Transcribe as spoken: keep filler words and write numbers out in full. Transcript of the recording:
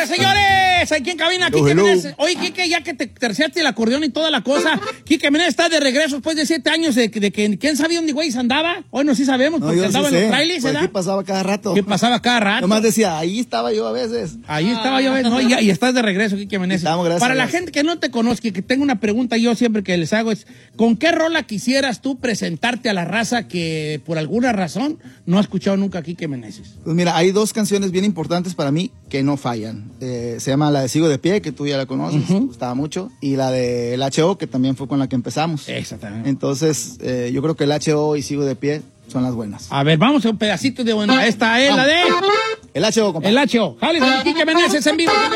Meneses, señores. Aquí en cabina, hello, Quique hello. Meneses. Oye, Quique, ya que te terciaste el acordeón y toda la cosa, Quique Meneses está de regreso después de siete años de, de que quién sabía dónde güey andaba. Hoy no sí sabemos, No, porque yo andaba sí en sé, los trailers, por ¿verdad? aquí pasaba cada rato. ¿Qué pasaba cada rato? Nomás decía, ahí estaba yo a veces. Ahí estaba yo, ¿no? Y, y estás de regreso, Quique Meneses. Estamos, gracias Para a la Dios. gente que no te conozca y que tenga una pregunta yo siempre que les hago es, ¿con qué rola quisieras tú presentarte a la raza que por alguna razón no ha escuchado nunca a Quique Meneses? Pues mira, hay dos canciones bien importantes para mí que no fallan. Eh, se llama la de Sigo de Pie, que tú ya la conoces, Ujú. me gustaba mucho, y la de el H O, que también fue con la que empezamos. Exactamente. Entonces, eh, yo creo que el H O y Sigo de Pie son las buenas. A ver, vamos a un pedacito de bueno. Esta es la de El H O, compadre. el H O. Jale, Quique Meneses en vivo.